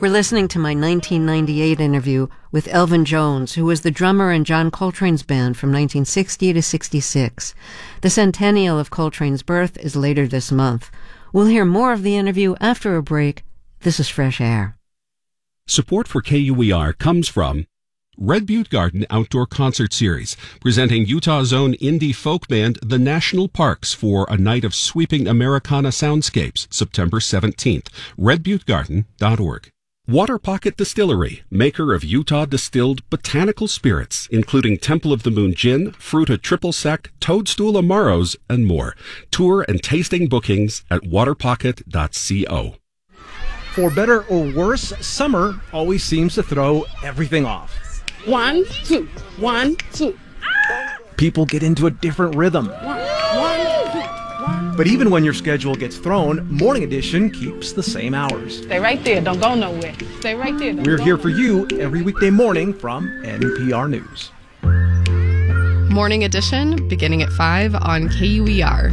We're listening to my 1998 interview with Elvin Jones, who was the drummer in John Coltrane's band from 1960 to 66. The centennial of Coltrane's birth is later this month. We'll hear more of the interview after a break. This is Fresh Air. Support for KUER comes from Red Butte Garden Outdoor Concert Series, presenting Utah's own indie folk band, The National Parks, for a night of sweeping Americana soundscapes, September 17th. RedButteGarden.org. Water Pocket Distillery, maker of Utah distilled botanical spirits, including Temple of the Moon Gin, Fruta Triple Sec, Toadstool Amaros, and more. Tour and tasting bookings at waterpocket.co. For better or worse, summer always seems to throw everything off. 1, 2, 1, 2. People get into a different rhythm. 1, 2, 1. But even when your schedule gets thrown, Morning Edition keeps the same hours. Stay right there. Don't go nowhere. Stay right there. We're here for you every weekday morning from NPR News. Morning Edition, beginning at 5 on KUER.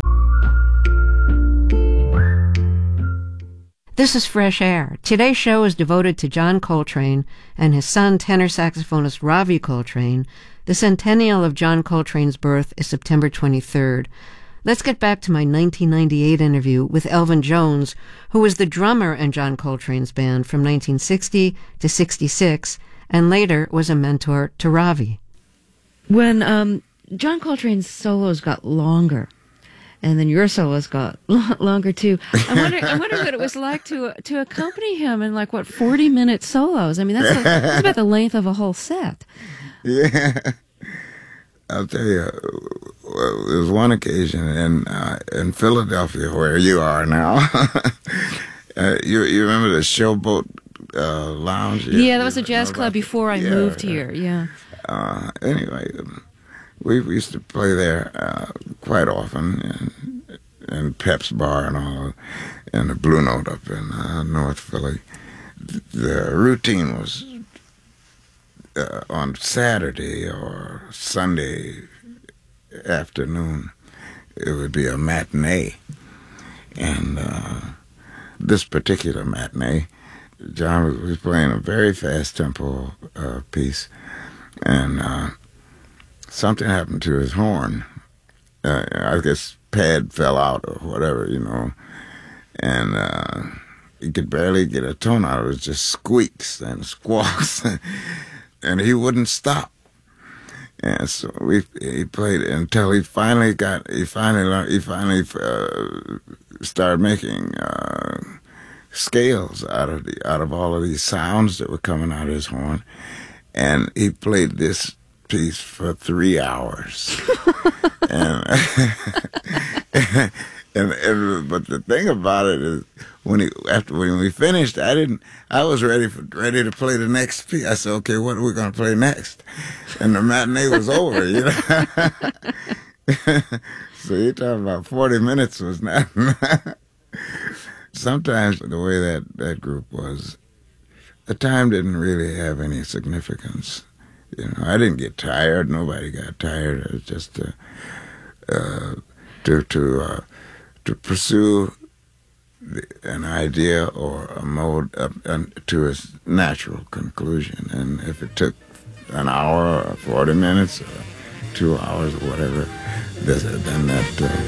This is Fresh Air. Today's show is devoted to John Coltrane and his son, tenor saxophonist Ravi Coltrane. The centennial of John Coltrane's birth is September 23rd. Let's get back to my 1998 interview with Elvin Jones, who was the drummer in John Coltrane's band from 1960 to 66, and later was a mentor to Ravi. When John Coltrane's solos got longer, and then your solos got longer too. I'm wondering what it was like to accompany him in 40-minute solos. I mean, that's about the length of a whole set. Yeah, I'll tell you. There was one occasion in Philadelphia where you are now. You remember the Showboat Lounge? Yeah, that was a jazz club before I moved here. Yeah. Anyway. We used to play there quite often, in Pep's Bar and all, and the Blue Note up in North Philly. The routine was on Saturday or Sunday afternoon, it would be a matinee. And this particular matinee, John was playing a very fast tempo piece, and something happened to his horn. I guess pad fell out or whatever, and he could barely get a tone out. It was just squeaks and squawks, and he wouldn't stop. And so he played until he finally started making scales out of all of these sounds that were coming out of his horn, and he played this piece for 3 hours. But the thing about it is, when we finished, I was ready to play the next piece. I said, okay, what are we going to play next? And the matinee was over, So you're talking about 40 minutes was not. Sometimes the way that group was, the time didn't really have any significance. I didn't get tired. Nobody got tired. It was just to pursue an idea or a mode to its natural conclusion. And if it took an hour or 40 minutes or 2 hours or whatever, then that